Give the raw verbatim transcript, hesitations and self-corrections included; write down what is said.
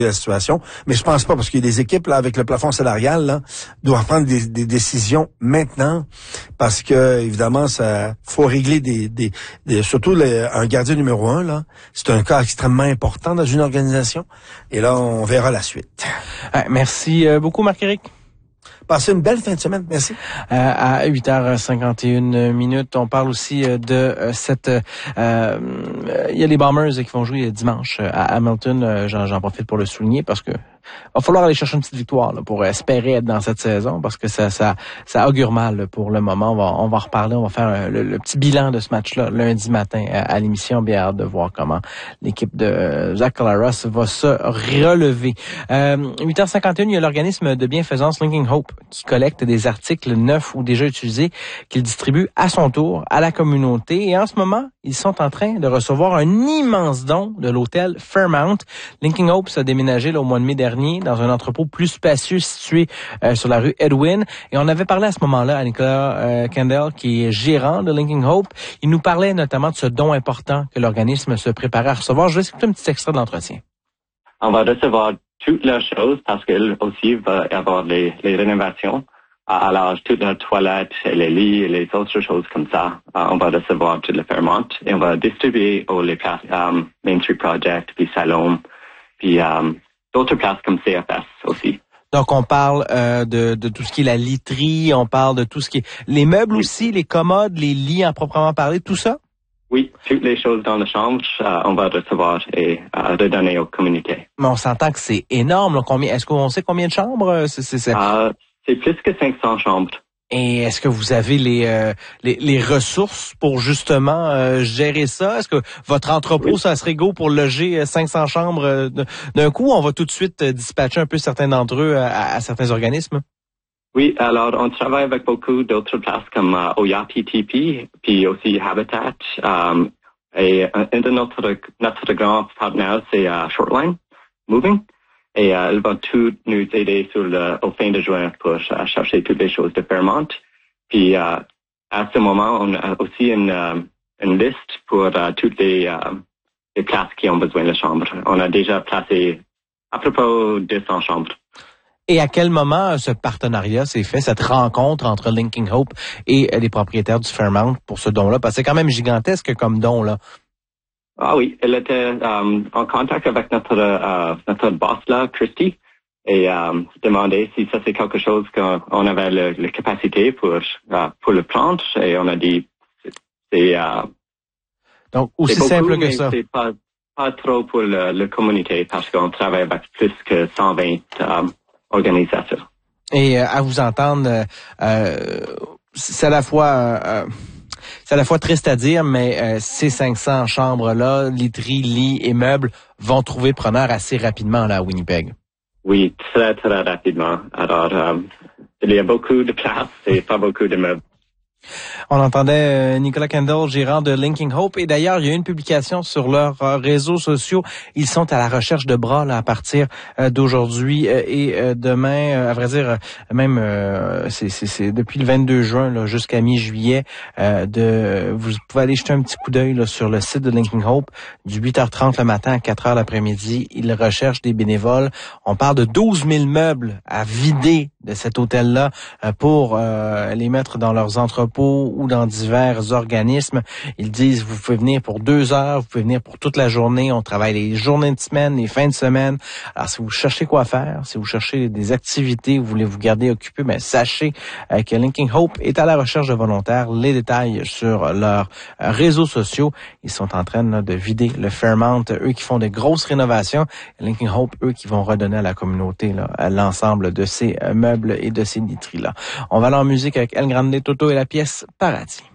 la situation, mais je pense pas parce qu'il y a des équipes là avec le plafond salarial là doivent prendre des, des décisions maintenant parce que évidemment ça faut régler des, des, des surtout les, un gardien numéro un là, c'est un cas extrêmement important dans une organisation et là on verra la suite. Ah, merci beaucoup Marc-Éric. Passez une belle fin de semaine, merci. Euh, à huit heures cinquante et une minutes, on parle aussi de euh, cette... Il euh, y a les Bombers qui vont jouer dimanche à Hamilton. J'en, j'en profite pour le souligner parce que va falloir aller chercher une petite victoire là, pour espérer être dans cette saison parce que ça ça ça augure mal là, pour le moment. On va on va en reparler, on va faire euh, le, le petit bilan de ce match-là lundi matin à, à l'émission. Bien hâte de voir comment l'équipe de euh, Zach Collaros va se relever. Euh, huit heures cinquante et une, il y a l'organisme de bienfaisance Linking Hope qui collecte des articles neufs ou déjà utilisés qu'il distribue à son tour à la communauté. Et en ce moment, ils sont en train de recevoir un immense don de l'hôtel Fairmount. Linking Hope s'est déménagé là, au mois de mai dernier dans un entrepôt plus spacieux situé euh, sur la rue Edwin. Et on avait parlé à ce moment-là à Nicolas euh, Kendall, qui est gérant de Linking Hope. Il nous parlait notamment de ce don important que l'organisme se préparait à recevoir. Je vais écouter un petit extrait de l'entretien. On va recevoir toutes leurs choses parce qu'il aussi va y avoir les, les rénovations. Alors, toutes leurs toilettes, les lits et les autres choses comme ça, uh, on va recevoir tout le Fairmount et on va distribuer aux les places um, Main Street Project, puis Salome, puis um, d'autres places comme C F S aussi. Donc, on parle euh, de, de tout ce qui est la literie, on parle de tout ce qui est... Les meubles oui. aussi, les commodes, les lits en proprement parler, tout ça? Oui, toutes les choses dans la chambre, euh, on va recevoir et euh, redonner aux communautés. Mais on s'entend que c'est énorme. Là. Combien, est-ce qu'on sait combien de chambres? C'est, c'est, c'est... Euh, c'est plus que cinq cents chambres. Et est-ce que vous avez les euh, les, les ressources pour justement euh, gérer ça? Est-ce que votre entrepôt, oui. ça serait go pour loger cinq cents chambres euh, d'un coup? On va tout de suite euh, dispatcher un peu certains d'entre eux à, à certains organismes? Oui, alors on travaille avec beaucoup d'autres places comme euh, Oyati T P, puis aussi Habitat. Um, et un, un de notre, notre grand partenaire, c'est uh, Shortline Moving. Et euh, ils vont tout nous aider sur le, au fin de juin pour uh, chercher toutes les choses de Fairmount. Puis euh, à ce moment, on a aussi une, uh, une liste pour uh, toutes les, uh, les places qui ont besoin de chambres. On a déjà placé à propos deux cents chambres. Et à quel moment ce partenariat s'est fait, cette rencontre entre Linking Hope et les propriétaires du Fairmount pour ce don-là? Parce que c'est quand même gigantesque comme don, là. Ah oui, elle était um, en contact avec notre uh, notre boss là, Christy, et um, demandait si ça c'est quelque chose qu'on avait la capacité pour uh, pour le prendre, et on a dit c'est uh, donc aussi beaucoup, simple que mais ça. C'est pas pas trop pour le, le communauté parce qu'on travaille avec plus que cent vingt um, organisateurs. Et euh, à vous entendre, euh, c'est à la fois euh, C'est à la fois triste à dire, mais euh, ces cinq cents chambres-là, literie, lits et meubles, vont trouver preneur assez rapidement là à Winnipeg. Oui, très, très rapidement. Alors, euh, il y a beaucoup de places et pas beaucoup de meubles. On entendait Nicolas Kendall, gérant de Linking Hope. Et d'ailleurs, il y a eu une publication sur leurs réseaux sociaux. Ils sont à la recherche de bras là, à partir d'aujourd'hui et demain. À vrai dire, même c'est, c'est, c'est depuis le vingt-deux juin là, jusqu'à mi-juillet. De, vous pouvez aller jeter un petit coup d'œil là, sur le site de Linking Hope. Du huit heures trente le matin à quatre heures l'après-midi, ils recherchent des bénévoles. On parle de douze mille meubles à vider de cet hôtel-là pour euh, les mettre dans leurs entrepôts ou dans divers organismes. Ils disent, vous pouvez venir pour deux heures, vous pouvez venir pour toute la journée. On travaille les journées de semaine, les fins de semaine. Alors, si vous cherchez quoi faire, si vous cherchez des activités, vous voulez vous garder occupé, mais sachez euh, que Linking Hope est à la recherche de volontaires. Les détails sur leurs euh, réseaux sociaux. Ils sont en train là, de vider le Fairmount, eux qui font de grosses rénovations. Linking Hope, eux qui vont redonner à la communauté là, à l'ensemble de ces euh, meubles et de ces literies-là. On va aller en musique avec El Grande Toto et la pièce Paradis.